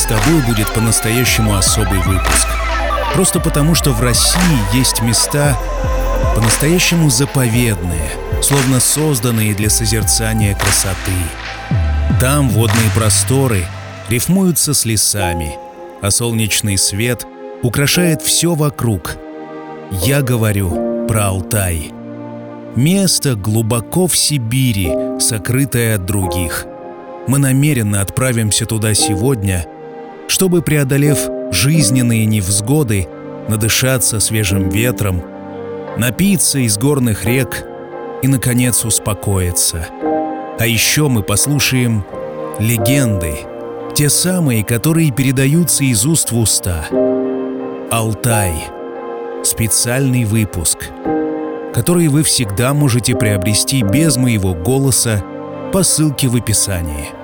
тобой будет по-настоящему особый выпуск. Просто потому, что в России есть места по-настоящему заповедные, словно созданные для созерцания красоты. Там водные просторы рифмуются с лесами, а солнечный свет украшает все вокруг. Я говорю про Алтай. Место глубоко в Сибири, сокрытое от других. Мы намеренно отправимся туда сегодня, чтобы, преодолев жизненные невзгоды, надышаться свежим ветром, напиться из горных рек и, наконец, успокоиться. А еще мы послушаем легенды, те самые, которые передаются из уст в уста. Алтай. Специальный выпуск, который вы всегда можете приобрести без моего голоса по ссылке в описании.